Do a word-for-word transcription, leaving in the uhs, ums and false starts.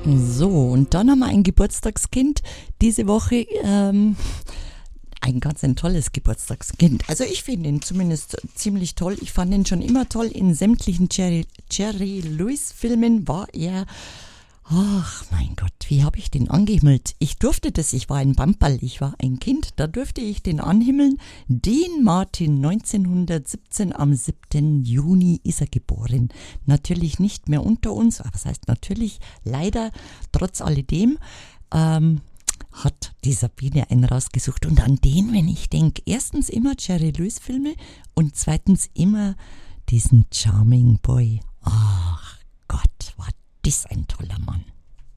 So, und dann haben wir ein Geburtstagskind diese Woche. Ähm, ein ganz ein tolles Geburtstagskind. Also ich finde ihn zumindest ziemlich toll. Ich fand ihn schon immer toll. In sämtlichen Jerry, Jerry Lewis Filmen war er... Ach mein Gott, wie habe ich den angehimmelt? Ich durfte das, ich war ein Bamperl, ich war ein Kind, da durfte ich den anhimmeln. Dean Martin, neunzehnhundertsiebzehn, am siebten Juni ist er geboren. Natürlich nicht mehr unter uns, aber das heißt natürlich, leider, trotz alledem, ähm, hat die Sabine einen rausgesucht. Und an den, wenn ich denke, erstens immer Jerry Lewis Filme und zweitens immer diesen Charming Boy. Ach Gott, war das ein toller Mann.